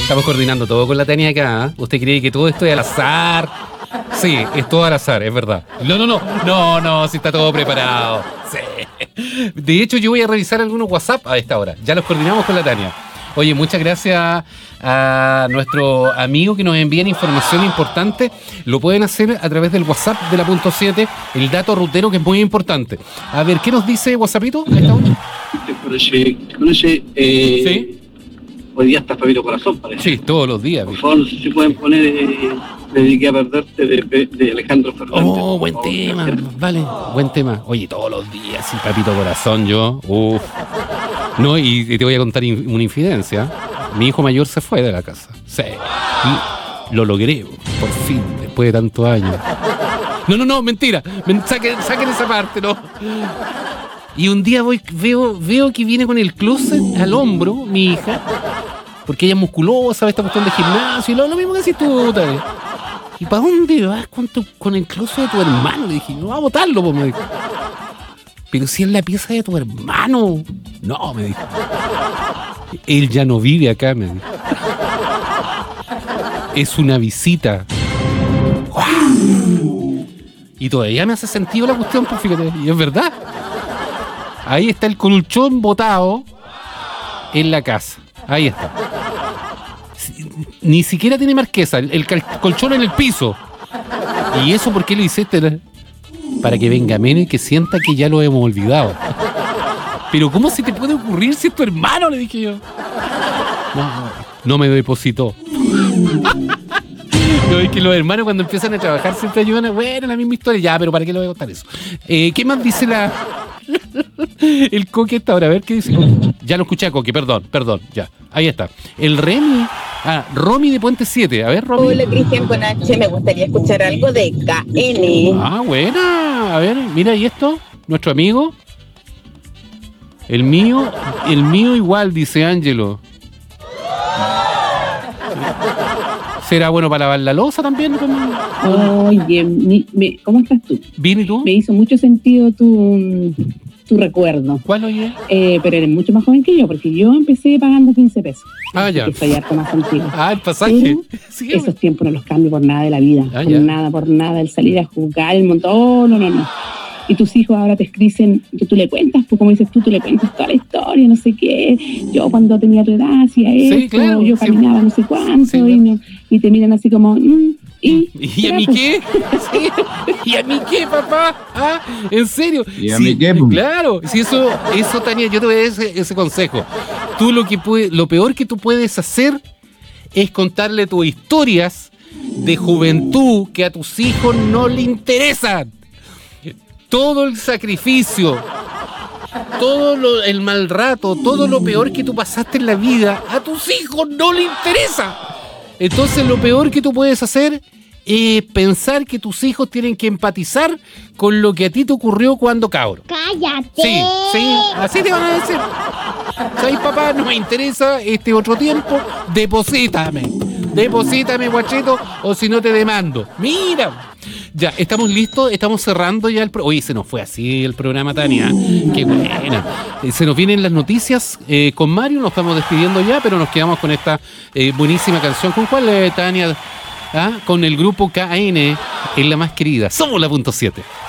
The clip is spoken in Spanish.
Estamos coordinando todo con la Tania acá, ¿eh? ¿Usted cree que todo esto es al azar? Sí, es todo al azar, es verdad. No, sí está todo preparado. Sí. De hecho, yo voy a revisar algunos WhatsApp a esta hora. Ya los coordinamos con la Tania. Oye, muchas gracias a nuestro amigo que nos envían información importante. Lo pueden hacer a través del WhatsApp de la punto 7, el dato rutero que es muy importante. A ver, ¿qué nos dice WhatsAppito a esta hora? ¿Te conoce? Sí. Hoy día está Fabito Corazón, parece. Sí, todos los días. Por favor, no sé si pueden poner Dediqué a perderte de Alejandro Fernández. Oh, buen tema, vale, buen tema. Oye, todos los días, sí, Papito Corazón, yo. Uf. No, y te voy a contar una infidencia. Mi hijo mayor se fue de la casa. Sí. Y lo logré, por fin, después de tantos años. No, mentira. Saquen esa parte, no. Y un día veo que viene con el closet al hombro, mi hija, porque ella es musculosa, esta cuestión de gimnasio, y lo mismo que decís tú, tal. ¿Y para dónde vas con el closet de tu hermano? Le dije, no, va a botarlo, pues, me dijo. Pero si es la pieza de tu hermano. No, me dijo. Él ya no vive acá, me dijo. Es una visita. ¡Wow! Y todavía me hace sentido la cuestión, pues fíjate, y es verdad. Ahí está el colchón botado en la casa. Ahí está. Ni siquiera tiene marquesa, el colchón en el piso. ¿Y eso por qué lo hiciste? Para que venga Mene y que sienta que ya lo hemos olvidado. Pero ¿cómo se te puede ocurrir si es tu hermano? Le dije yo. No me depositó. No, es que los hermanos cuando empiezan a trabajar siempre ayudan a... Bueno, la misma historia. Ya, pero ¿para qué le voy a contar eso? ¿Qué más dice el Coque esta hora? A ver, ¿qué dice? Ya lo escuché a Coque, perdón, ya. Ahí está. El Remy... Romy de Puente 7. A ver, Romy. Hola, Cristian con H. Me gustaría escuchar algo de KN. Buena. A ver, mira, ¿y esto? Nuestro amigo. El mío igual, dice Ángelo. ¿Será bueno para lavar la loza también? Oye, ¿cómo estás tú? ¿Bien y tú? Me hizo mucho sentido tu recuerdo. ¿Cuál, oye? Pero eres mucho más joven que yo, porque yo empecé pagando 15 pesos. Ya. Que estoy harto más contigo. El pasaje. Sí, esos tiempos no los cambio por nada de la vida. Por nada. El salir a jugar, el montón, no. Y tus hijos ahora te escriben, tú le cuentas, pues como dices tú le cuentas toda la historia, no sé qué. Yo cuando tenía tu edad hacía esto, sí, claro, yo caminaba no sé cuánto, sí, y te miran así como... ¿Y a mí qué? Sí. ¿Y a mí qué, papá? ¿En serio? ¿Y a mí qué? Claro, si eso, Tania, yo te voy a dar ese consejo. Tú lo peor que tú puedes hacer es contarle tus historias de juventud que a tus hijos no le interesan. Todo el sacrificio, el mal rato, todo lo peor que tú pasaste en la vida, a tus hijos no le interesa. Entonces lo peor que tú puedes hacer es pensar que tus hijos tienen que empatizar con lo que a ti te ocurrió cuando cabro. ¡Cállate! Sí, así te van a decir. ¿Sabes, papá? No me interesa este otro tiempo, deposítame, guachito, o si no te demando. Mira. Ya, estamos listos, estamos cerrando ya Oye, se nos fue así el programa, Tania. Qué buena. Se nos vienen las noticias con Mario, nos estamos despidiendo ya, pero nos quedamos con esta buenísima canción. ¿Con cuál, Tania? Con el grupo KN, en la más querida. Somos la punto 7.